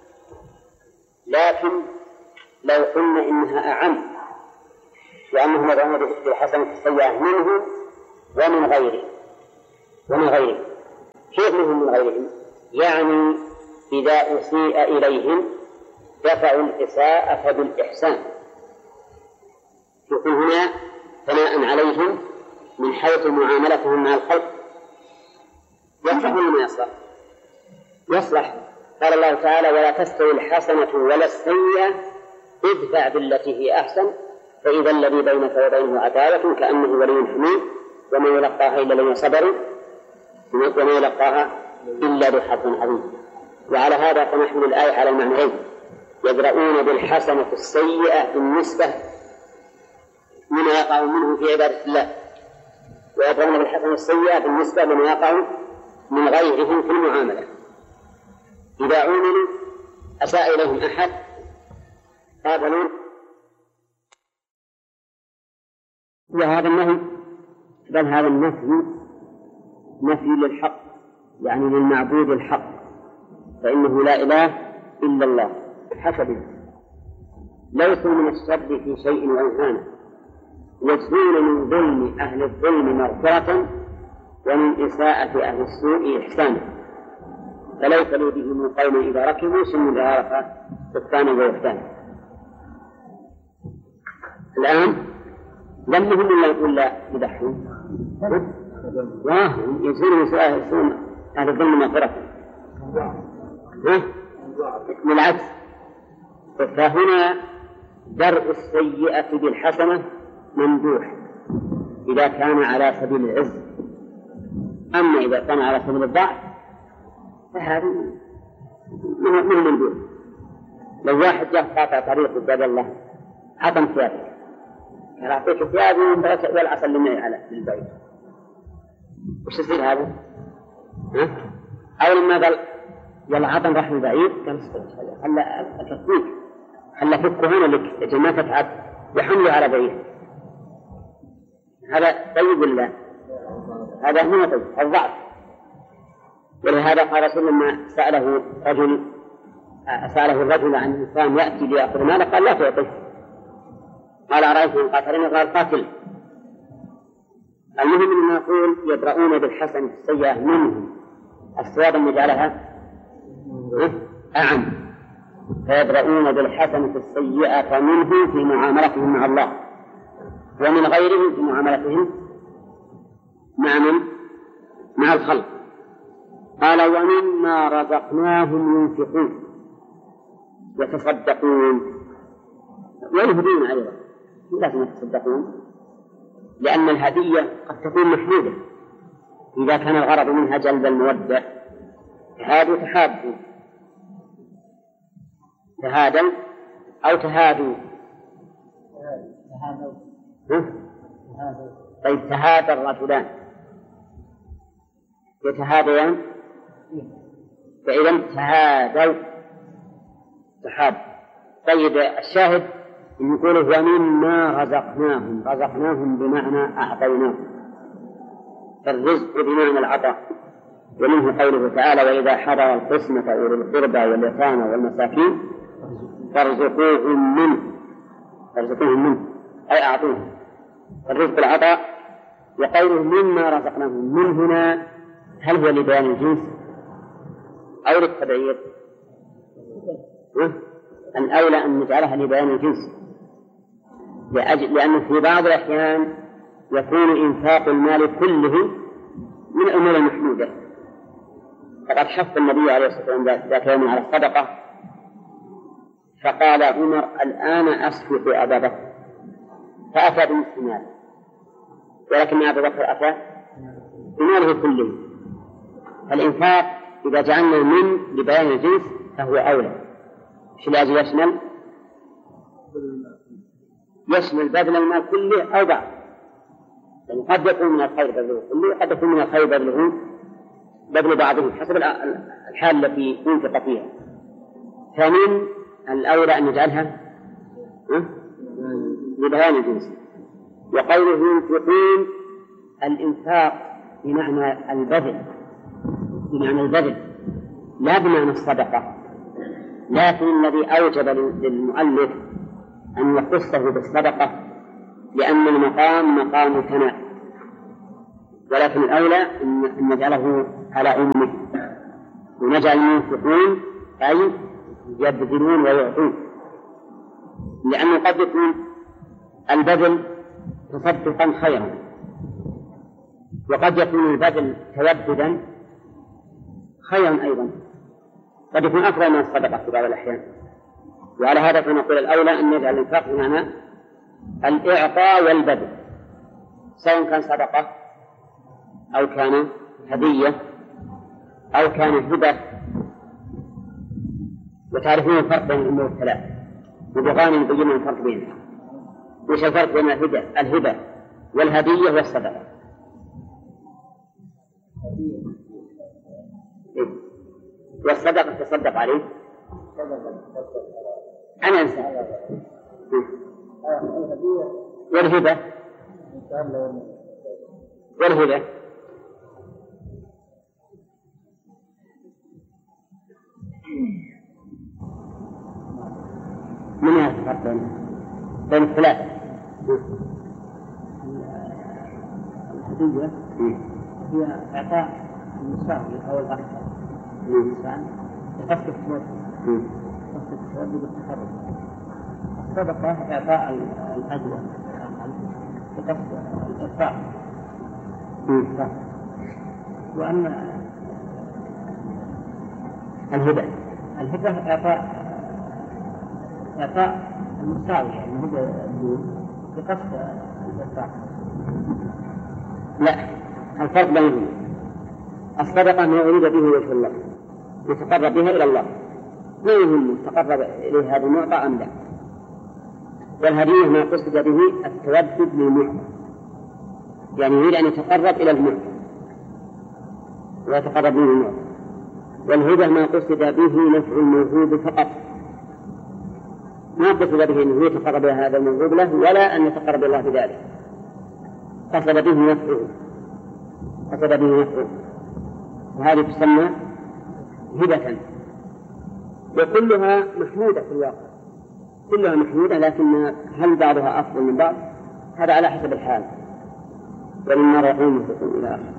S1: لكن لو قلنا إنها أعم وأنهم يدعون بالحسنة السيئة منهم ومن غيره ومن غيره كيف منهم من غيرهم؟ يعني إذا أسيء إليهم دفعوا الإساءة بالإحسان. يكون هنا ثناء عليهم من حيث معاملتهم مع الخلق. يصلح ولا ما يصلح؟ يصلح. قال الله تعالى: ولا تستوي الحسنة ولا السيئة ادفع بالتي هي أحسن فإذا الذي بينك وبينه عداوة كأنه ولي حميم وما يلقاها إلا الذين صبروا وما يلقاها إلا ذو حظ عظيم. وعلى هذا فنحمل الآية على المعنيين: يدرؤون بالحسنة السيئة بالنسبة لما يقع منه في عبادة الله، ويدرؤون بالحسنة السيئة بالنسبة لما يقع من غيرهم في المعاملة. إذا عملوا أساء إليهم أحد قابلوا. وهذا النهي بل هذا النفي نفي للحق، يعني للمعبود الحق، فإنه لا إله إلا الله حسب ليسوا من الشر في شيء وإنسانه، يجزون من ظلم أهل الظلم مغفرة ومن إساءة أهل السوء إحسانا، فليس لي به من قوم إذا ركبوا سن إذا عرف سكانا ووحدانا. الآن لم يهم الله يقول لا يضحون واهم يجزون من سوء أهل الظلم مغفرة بالعكس. فهنا درء السيئة بالحسنة ممدوح إذا كان على سبيل العز، أما إذا كان على سبيل الضعف فهذا من ممدوح. لو واحد جاء قاطع طريق قدام الله عطم ثيابك أعطيك ثيابي ولا أسلمني على البيت، وش يصير هذا؟ ها؟ أو لما قال يلا عطم راح البعيد قال خلا أكفيك خلا فك هنا لك أجل ما تتعب وحمله على بعيد. هذا طيب ولا هذا هو طيب الضعف. ولهذا قال رسول لما سأله رجل سأله الرجل عن إنسان يأتي ليأخذ ماله قال لا تعطيه، قال أرأيت من قاتلني قال قاتل. المهم أن نقول يدرؤون بالحسن السيئة منهم الصواب أن نجعلها أعم، فيدرؤون بالحسنة السيئة منه في معاملتهم مع الله ومن غيرهم في معاملتهم مع من؟ مع الخلق. قال ومما رزقناهم ينفقون يتصدقون ويهدون أيضا، لازم يتصدقون لأن الهدية قد تكون محمودة إذا كان الغرض منها جلب المودة. تهادوا تحابوا تهادوا أو تهادوا طيب تهادى الرجلان يتهاديان فإذا تهادوا تحاب. طيب الشاهد إن يقوله ومما رزقناهم، رزقناهم بمعنى أعطيناهم، فالرزق بمعنى العطاء. ومنه قوله تعالى وإذا حضر القسمة أولي القربى واليتامى والمساكين فارزقوهم منه، فارزقوهم منه أي أعطوهم. الرزق العطاء. وقوله مما رزقناهم من هنا هل هو لبيان الجنس أو للتبعير؟ الأولى أن نجعلها لبيان الجنس، لأجل لأنه في بعض الأحيان يكون إنفاق المال كله من الأمور المحمودة. فقد حث النبي عليه الصلاة والسلام ذات يوم على الصدقة فقال عمر الآن أسفك أبا بكر، فأتى بنصف ماله، ولكن أبا بكر أتى بماله كله. فالإنفاق إذا جعلنا من لبيان الجنس فهو أولى. إيش لازم يشمل؟ يشمل بذل المال كله أو بعض، يعني قد يكون من الخير بذله كله وقد يكون من الخير بذله بذل بعضه حسب الحال التي ينفق فيها. فمن الأولى أن نجعلها لبيان الجنس. وقوله ينفقون الإنفاق بمعنى البذل، بمعنى البذل لا بمعنى الصدقة، لكن الذي أوجب للمؤلف أن يخصه بالصدقة لأن المقام مقام ثناء، ولكن الأولى أن نجعله على أمه، ونجعل المنفقون أي يبذلون ويعطون، لأنه قد يكون البذل تصدقا خيرا، وقد يكون البذل توددا خيرا أيضا، قد يكون أفضل من الصدقة في بعض الأحيان. وعلى هذا فنقول الأولى أن نجعل الإنفاق بمعنى الإعطاء والبذل، سواء كان صدقة أو كان هدية أو كان هبة. وتعرفون الفرق بين الأمور الثلاث، وبغاني نبين الفرق بينها. وش الفرق بين الهبة الهبة والهدية والصدقة؟ إيه؟ والصدقة تصدق عليه أنا أنسى. والهبة والهبة من يعرف الفرق بين الثلاثة؟
S2: الهدية هي إعطاء المساوي أو الأكثر للإنسان بقصد التوسل، قصد التوسل بالتقرب. الصدقة إعطاء الأجر بقصد الإرفاق. وأما
S1: الهبة
S2: الهبة إعطاء إعطاء المساوي، يعني هو بقصد الإرفاق.
S1: لا، الفرق بينهم الصدقة ما أريد به وجه الله يتقرب بها إلى الله، ما يهم تقرب إليه هذا المعطى أم لا. والهدية ما قصد به التودد للمعطى، يعني يريد أن يتقرب إلى المعطى ويتقرب منه المعطى. والهبة ما قصد به نفع الموهوب فقط، ما قصد به أنه يتقرب إلى هذا الموهوب له ولا أن يتقرب الله بذلك، قصد به نفعه قصد به نفعه وهذه تسمى هبة. وكلها محمودة في الواقع، كلها محمودة، لكن هل بعضها أفضل من بعض هذا على حسب الحال. ولما رأيهم يفقون إلى آخر.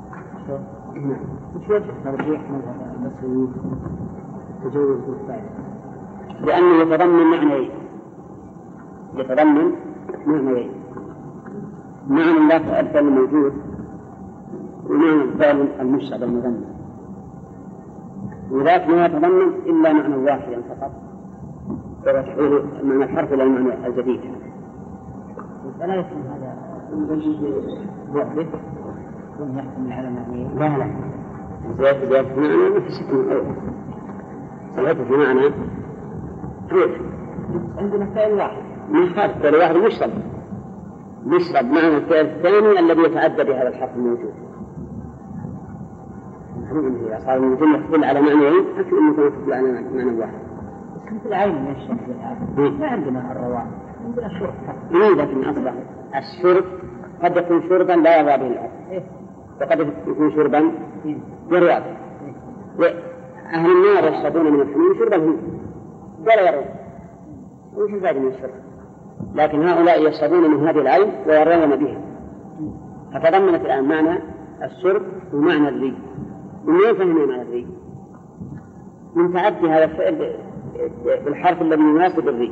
S2: وش وجه ترجيح مذهب المصريين تجوز الفائدة؟
S1: لأنه يتضمن معنيين، يتضمن معنيين، معنى لا تؤدى الموجود ومعنى الفعل المشتغل المذمم، وذاك ما يتضمن إلا معنى واحدا فقط، وهو تحويل المعنى الحرف إلى المعنى الجديد.
S2: فلا يكون هذا بعده يكون يحكم على معنى.
S1: لا لا، زيادة زيادة معنى ما في شك من الأول، زيادة في معنى حروف.
S2: عندنا فعل واحد
S1: ما يخالف، فعل واحد مشتغل مشتغل معنى الفعل الثاني الذي يتعدى بهذا الحرف الموجود. إذا صار الجملة تدل على معنيين أكثر من تدل على معنى واحد.
S2: مثل العين من الشرب والعين ما عندنا الرواء، عندنا شرب.
S1: إيه لكن أصبح الشرب قد يكون شربا لا يرضى به العقل، وقد يكون شربا يرضى به. وأهل النار يشربون من الحميم شربا هم ولا يرون، وش الفائدة من الشرب؟ لكن هؤلاء يشربون من هذه العين ويرون بها، فتضمنت الآن معنى الشرب ومعنى الري. ومن فهمنا معنى الري؟ من تعدي هذا الفعل بالحرف الذي يناسب الري.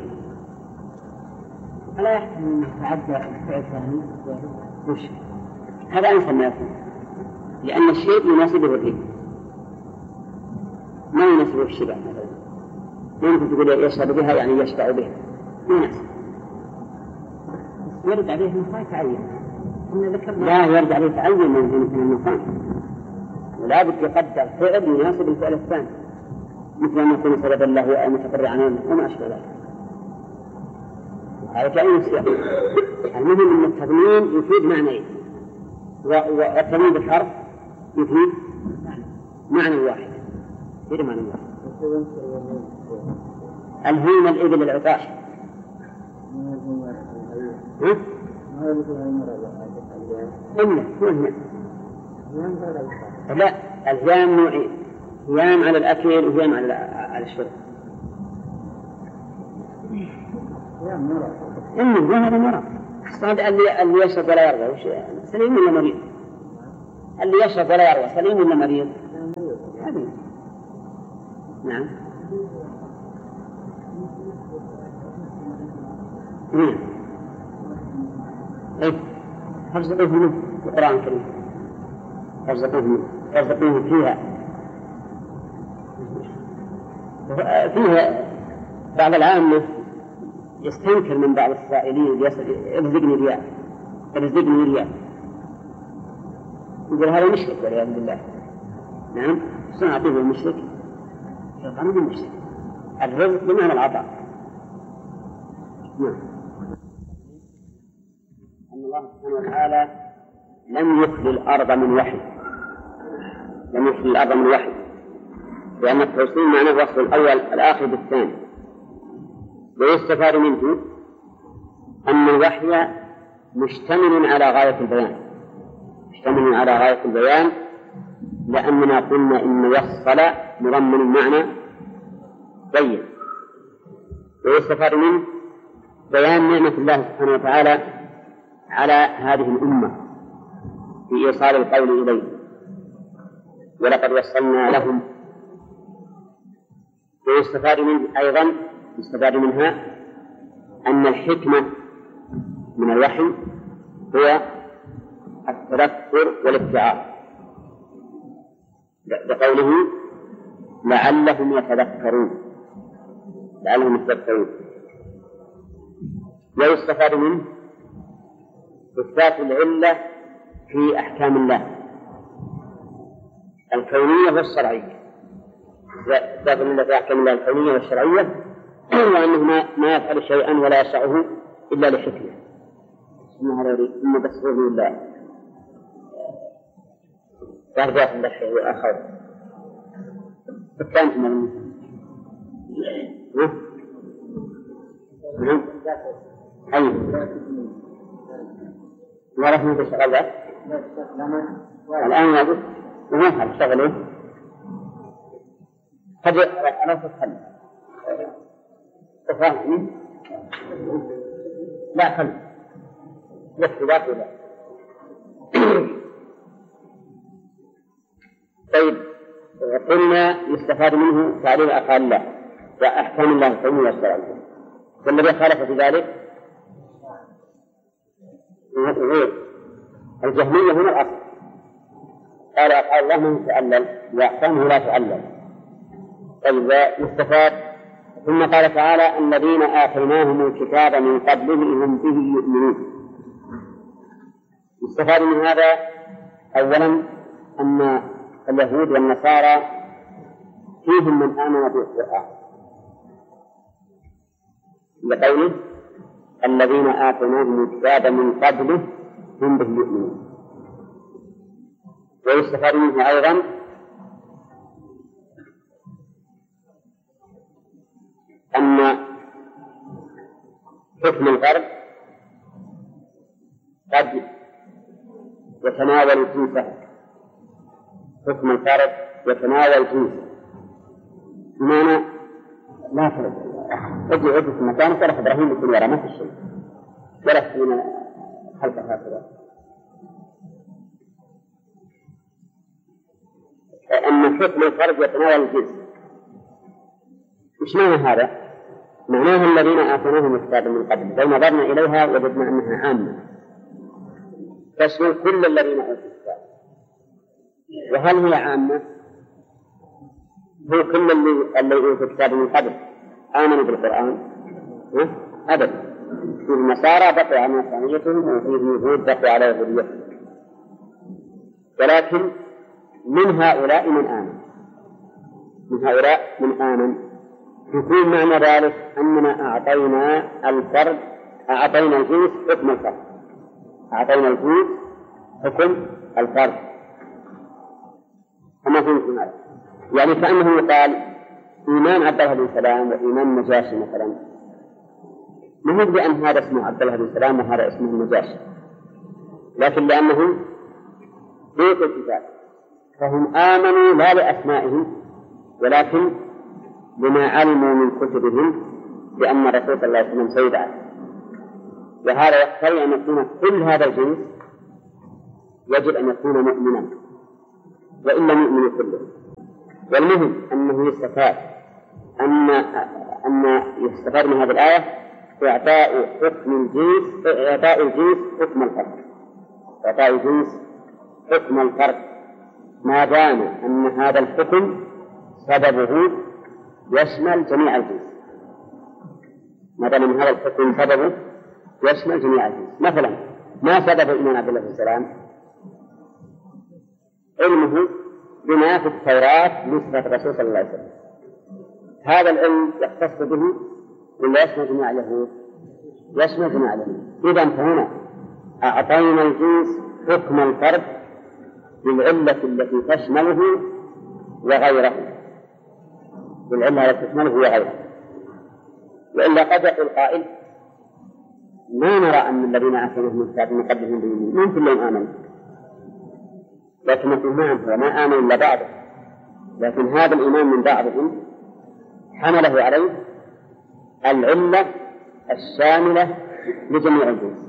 S2: ألا يحتمل أن يتعدى الفعل الثاني؟
S1: وش؟ هذا أنسى ما يكون، لأن الشيء يناسبه الري ما يناسبه الشبع مثلا. ممكن تقول يشرب بها يعني يشبع بها، ما يناسب.
S2: يرد عليه المكان تعين.
S1: لا يرد عليه تعين من المكان، ولا بد يقدر فعل يناسب الفعل الثاني، مثل أن يكون سببا له أو متفرعا عنه وما أشبه ذلك. هذا كائن سياق. المهم أن التضمين يفيد معنيين، والتضمين بالحرف يفيد معنى واحد. يفيد معنى واحد. الهيم الإبل العطاش. ها؟ إنه هو الهيام. لا، الهيام نوعين، هيام على الأكل وهيام على على الشرب. إنه هذا مرض. الصاد اللي اللي يشرب ولا يرضى وش سليم ولا مريض؟ اللي يشرب ولا يروى سليم ولا مريض؟ مريض. نعم. نعم. إيه حفظته منه في القرآن الكريم، حفظته حفظته فيها فيها بعض العامة يستنكر من بعض السائلين ارزقني ريال ارزقني ريال، يقول هذا مشرك والعياذ بالله. نعم سنعطيه المشرك يطعم المشرك، الرزق بمعنى العطاء. نعم. أن الله سبحانه وتعالى لم يخلي الأرض من وحي، لم يخلي الأرض من وحي، لأن التوصيل معناه وصل الأول الآخر بالثاني. ويستفاد منه أن الوحي مشتمل على غاية البيان، مشتمل على غاية البيان، لأننا قلنا إن وصل مضمن المعنى بين. ويستفاد منه بيان نعمة الله سبحانه وتعالى على هذه الأمة في إيصال القول إليه، ولقد وصلنا لهم. ويستفاد منه أيضا يستفاد منها أن الحكمة من الوحي هو التذكر والابتعاث، بقوله لعلهم يتذكرون، لعلهم يتذكرون. ويستفاد منه إثبات العلة في أحكام الله الكونية والشرعية، إثبات العلة في أحكام الله الكونية والشرعية، وأنه ما يفعل شيئا ولا يشرعه إلا لحكمة. ثم بسره الله فأرجع الله شيء آخر الثاني من نعم أي ورحمة تشغل ذلك الآن يقول وما حد شغله قد أنا تتخلى تفهمني لا خل يكتبات ولا طيب. قلنا يستفاد منه تعليم أفعال الله وأحكام الله الكونية والشرعية، والذي خالف في ذلك غير الجهمية هنا الأصل، قال أفعال الله من تعلل وأحكامه لا تعلل. طيب يستفاد. ثم قال تعالى الذين آتيناهم الكتاب من قبله هم به يؤمنون. يستفاد من هذا أولا أن اليهود والنصارى فيهم من آمن بالقرآن، لقوله الذين آتيناهم الكتاب من قبله هم به يؤمنون. ويستفاد منه أيضا أن حكم الغرب قد يتناول جنسه، حكم الفرد يتناول جنسه، بمعنى لا فرق اجي اجي في مكانك ولا إبراهيم يكون وراء ما في شيء ولا فينا حلقة هكذا. أن حكم الفرد يتناول الجنس. إيش معنى هذا؟ معناه الذين آتيناهم الكتاب من قبل، لو نظرنا إليها وجدنا أنها عامة تشمل كل الذين أوتوا الكتاب. وهل هي عامة؟ هو كل اللي اللي أوتوا الكتاب من قبل آمنوا بالقرآن؟ أبدا. في النصارى بقوا على نصرانيتهم وفي اليهود بقوا على يهوديتهم، ولكن من هؤلاء من آمن، من هؤلاء من آمن. يكون معنى ذلك أننا أعطينا الفرد أعطينا الجنس حكم الفرد، أعطينا الجنس حكم الفرد. أما فهمتم هذا؟ يعني كأنه يقال إيمان عبد الله بن سلام وإيمان النجاشي مثلا، ما هو بأن هذا اسمه عبد الله بن سلام وهذا اسمه النجاشي، لكن لأنهم بيت الكتاب فهم آمنوا لا لأسمائهم ولكن بما علموا من كتبهم بأن الرسول صلى الله عليه وسلم سيدعى. وهذا يقتضي أن يكون كل هذا الجنس يجب أن يكون مؤمنا وإن لم يؤمنوا كلهم. والمهم أنه يستفاد أن أن يستفاد من هذه الآية إعطاء حكم الجنس إعطاء الجنس حكم الفرد إعطاء الجنس حكم الفرد ما دام أن هذا الحكم سببه يشمل جميع الجنس. ما دام أن هذا الحكم سببه يشمل جميع الجنس. مثلا ما سبب إيمان عبد الله بن سلام؟ علمه بما في التوراة نسبة الرسول صلى الله عليه وسلم. هذا العلم يختص به ولا يشمل جميع اليهود؟ يشمل جميع اليهود. إذا فهنا أعطينا الجنس حكم الفرد بالعلة التي تشمله وغيره بالعلة التي تشمله وغيره. وإلا قد يقول قائل ما نرى أن الذين آتيناهم الكتاب من قبلهم بيؤمنون من كلهم آمنوا، لكن نقول نعم هو ما آمن إلا بعضه، لكن هذا الإيمان من بعضهم حمله عليه العلة الشاملة لجميع الجنس.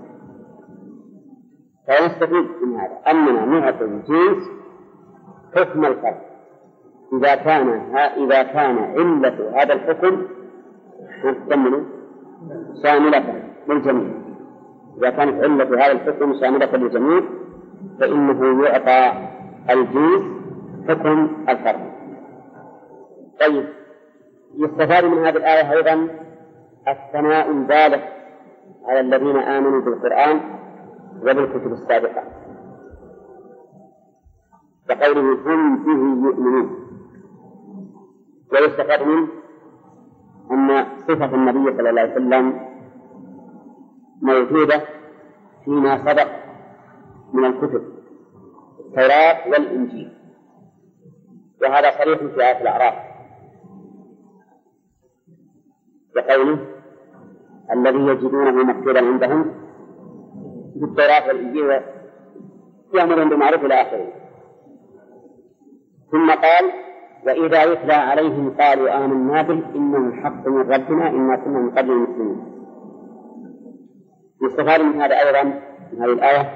S1: فنستفيد من هذا أننا نعطي الجنس حكم الفرد إذا كان إذا كان علة هذا الحكم تكمل شاملة للجميع. إذا كانت علة هذا الحكم شاملة للجميع فإنه يعطى الجنس حكم الفرد. طيب يستفاد من هذه الآية أيضا الثناء البالغ على الذين آمنوا بالقرآن وبالكتب السابقة، فقوله هم به يؤمنون. ويستفاد منه أن صفة النبي صلى الله عليه وسلم موجودة فيما سبق من الكتب التوراة والإنجيل، وهذا صريح في آية الأعراف بقوله الذي يجدونه مكتوبا عندهم في التوراة والإنجيل يأمرون بالمعروف إلى آخره. ثم قال وإذا يتلى عليهم قالوا آمنا به إنه الحق من ربنا إنا كنا من قبل المسلمين. يستفاد من هذا أيضا من هذه الآية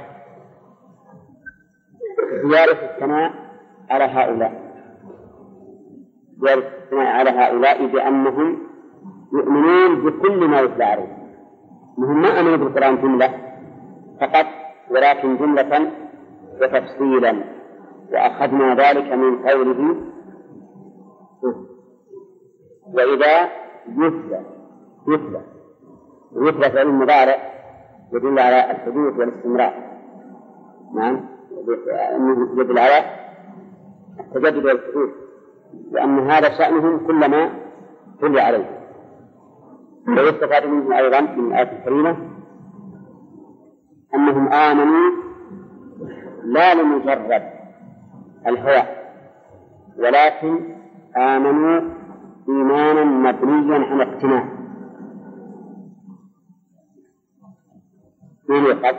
S1: زيادة الثناء على هؤلاء زيادة الثناء على هؤلاء بأنهم يؤمنون بكل ما يتلى عليهم. هم ما آمنوا بالقرآن جملة فقط ولكن جملة وتفصيلا، وأخذنا ذلك من قوله وإذا يتلى يتلى يتلى فعل المضارع يدل على الحدوث والاستمرار. نعم يدل على التجدد والحدوث، لأن هذا شأنهم كلما تلي عليه. ويستفاد منه أيضا من الآية الكريمة أنهم آمنوا لا لمجرد الهوى ولكن آمنوا إيمانا مبنيا على اقتناع. من يقصد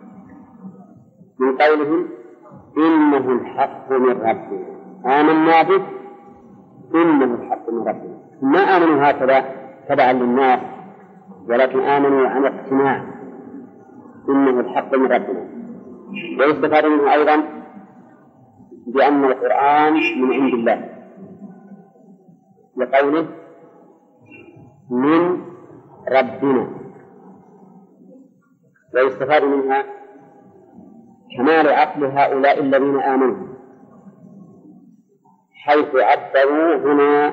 S1: من قولهم إنه الحق من ربنا آمنا به إنه الحق من ربنا. ما آمنوا هكذا تبعا للناس ولكن آمنوا عن اقتناع إنه الحق من ربنا. ويستفاد منه أيضا بأن القرآن من عند الله لقوله من ربنا. ويستفاد منها كمال عقل هؤلاء الذين آمنوا حيث عبروا هنا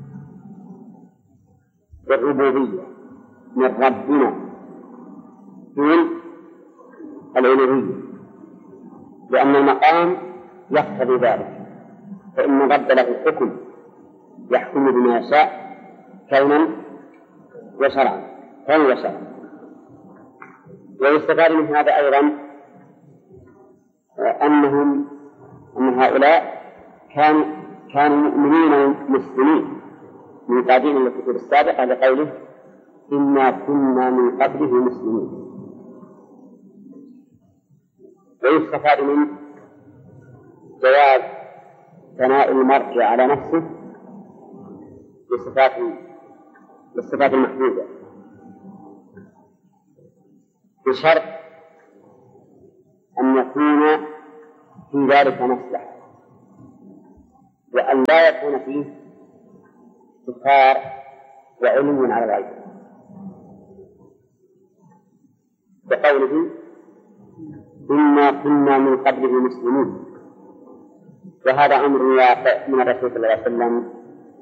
S1: بالربوبية من ربنا دون الألوهية، لأن المقام يقتضي ذلك، فإن رب له الحكم يحكم بما يشاء كونا وشرعا كونا وشرعا. ويستفاد من هذا أيضا أنهم أن هؤلاء كانوا كانوا مؤمنين مسلمين من قديم الكتب السابقة لقوله إنا كنا من قبله مسلمين. ويستفاد من جواز ثناء المرء على نفسه بالصفات بالصفات المحمودة بشرط أن يكون في ذلك مصلحة، وأن لا يكون فيه افتخار وعلو على الغيب، بقوله إنا كنا من قبله مسلمين، وهذا أمر واقع من الرسول صلى الله عليه وسلم